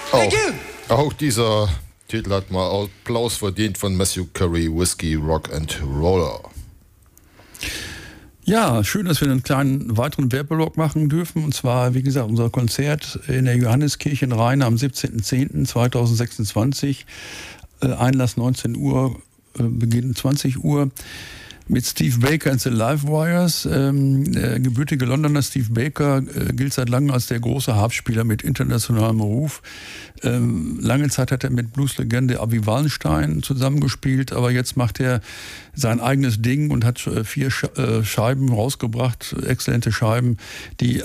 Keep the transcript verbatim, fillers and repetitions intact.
Auch, auch dieser Titel hat mal Applaus verdient von Matthew Curry, Whiskey, Rock and Roller. Ja, schön, dass wir einen kleinen weiteren Werbeblock machen dürfen. Und zwar, wie gesagt, unser Konzert in der Johanneskirche in Rheine am siebzehnten zehnten zweitausendsechsundzwanzig. Einlass neunzehn Uhr, Beginn zwanzig Uhr. Mit Steve Baker and the Livewires. Ähm, der gebürtige Londoner Steve Baker äh, gilt seit langem als der große Harpspieler mit internationalem Ruf. Ähm, lange Zeit hat er mit Blueslegende Avi Wallenstein zusammengespielt, aber jetzt macht er sein eigenes Ding und hat äh, vier Sch- äh, Scheiben rausgebracht, exzellente Scheiben, die